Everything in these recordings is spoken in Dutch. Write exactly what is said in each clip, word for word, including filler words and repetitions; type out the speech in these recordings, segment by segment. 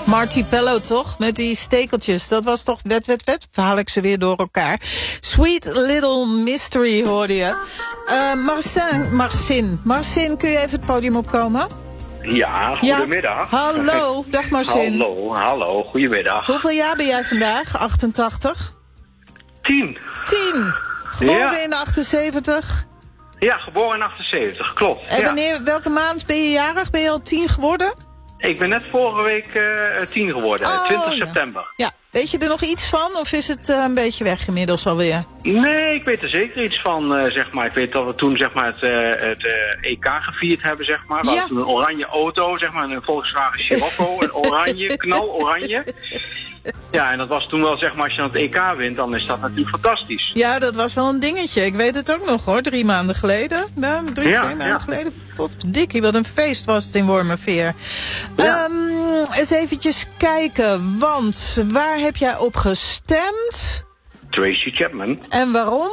Marty Pello, toch? Met die stekeltjes. Dat was toch wet, wet, wet? Verhaal ik ze weer door elkaar. Sweet Little Mystery hoorde je. Uh, Marcin, Marcin, Marcin, kun je even het podium opkomen? Ja, goedemiddag. Ja. Hallo, dag Marcin. Hallo, hallo, goedemiddag. Hoeveel jaar ben jij vandaag? achtentachtig? Tien. Tien. Geboren ja. in achtenzeventig? Ja, geboren in achtenzeventig, klopt. En wanneer, ja. welke maand ben je jarig? Ben je al tien geworden? Ik ben net vorige week uh, tien geworden, oh, twintig ja. september. Ja, weet je er nog iets van of is het uh, een beetje weg inmiddels alweer? Nee, ik weet er zeker iets van, uh, zeg maar. Ik weet dat we toen zeg maar, het, uh, het uh, E K gevierd hebben, zeg maar. We ja. hadden toen een oranje auto, zeg maar, een Volkswagen Scirocco, een oranje, knal oranje. Ja, en dat was toen wel, zeg maar, als je dan het E K wint, dan is dat natuurlijk fantastisch. Ja, dat was wel een dingetje. Ik weet het ook nog, hoor. Drie maanden geleden. Ja, drie, ja, twee maanden ja. geleden. Potverdikkie, wat een feest was het in Wormerveer. Ja. Um, eens eventjes kijken, want waar heb jij op gestemd? Tracy Chapman. En waarom?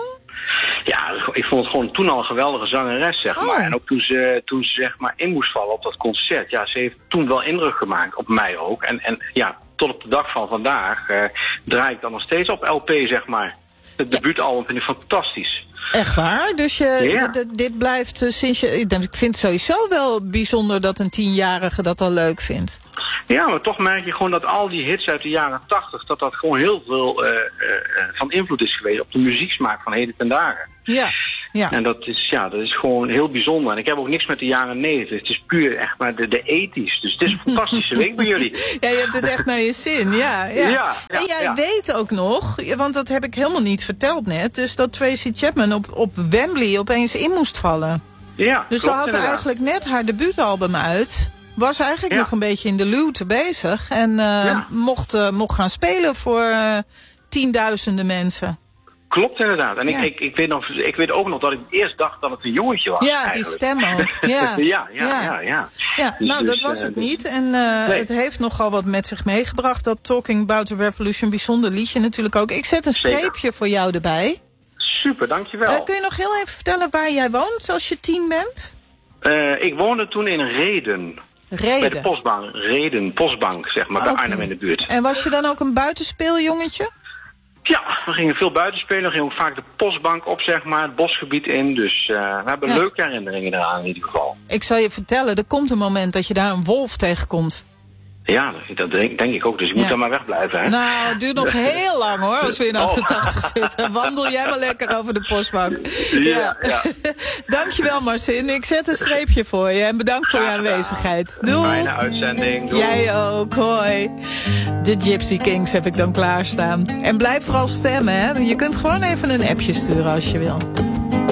Ja, ik vond het gewoon toen al een geweldige zangeres, zeg maar. Oh. En ook toen ze, toen ze zeg maar in moest vallen op dat concert. Ja, ze heeft toen wel indruk gemaakt, op mij ook. En, en ja, tot op de dag van vandaag uh, draai ik dan nog steeds op L P, zeg maar. Het ja. debuutalbum vind ik fantastisch. Echt waar? Dus je, ja. d- dit blijft uh, sinds je... Ik vind het sowieso wel bijzonder dat een tienjarige dat al leuk vindt. Ja, maar toch merk je gewoon dat al die hits uit de jaren tachtig... dat dat gewoon heel veel uh, uh, van invloed is geweest op de muzieksmaak van heden ten dagen. Ja, ja. En dat is, ja, dat is gewoon heel bijzonder. En ik heb ook niks met de jaren negentig. Het is puur echt maar de, de ethisch. Dus het is een fantastische week bij jullie. Ja, je hebt het echt naar je zin. Ja, ja. ja, ja en jij ja. weet ook nog, want dat heb ik helemaal niet verteld net... dus dat Tracy Chapman op, op Wembley opeens in moest vallen. Ja, dus klopt, ze had inderdaad. eigenlijk net haar debuutalbum uit... was eigenlijk ja. nog een beetje in de luwte bezig... en uh, ja. mocht, uh, mocht gaan spelen voor uh, tienduizenden mensen. Klopt inderdaad. En ja. ik, ik, ik, weet nog, ik weet ook nog dat ik eerst dacht dat het een jongetje was. Ja, eigenlijk. die stem ook. Ja, ja, ja, ja. ja, ja. ja dus, nou, dat dus, was uh, het dus, niet. En uh, nee. het heeft nogal wat met zich meegebracht. Dat Talking About the Revolution, bijzonder liedje natuurlijk ook. Ik zet een streepje Zeker. voor jou erbij. Super, dankjewel. Uh, kun je nog heel even vertellen waar jij woont als je tien bent? Uh, ik woonde toen in Rheden. Reden. Bij de postbank. Reden, postbank, zeg maar, okay. bij Arnhem in de buurt. En was je dan ook een buitenspeeljongetje? Ja, we gingen veel buiten spelen. We gingen ook vaak de postbank op, zeg maar, het bosgebied in. Dus uh, we hebben ja. leuke herinneringen eraan in ieder geval. Ik zal je vertellen, er komt een moment dat je daar een wolf tegenkomt. Ja, dat denk, denk ik ook. Dus ik moet ja. daar maar wegblijven. Hè? Nou, het duurt nog heel lang hoor, als we in achtentachtig oh. zitten. Wandel jij maar lekker over de postbank. Ja, ja. Dankjewel Marcin, ik zet een streepje voor je. En bedankt voor je aanwezigheid. Doei. Fijne uitzending. Doei. Jij ook, hoi. De Gypsy Kings heb ik dan klaarstaan. En blijf vooral stemmen, hè. Je kunt gewoon even een appje sturen als je wil.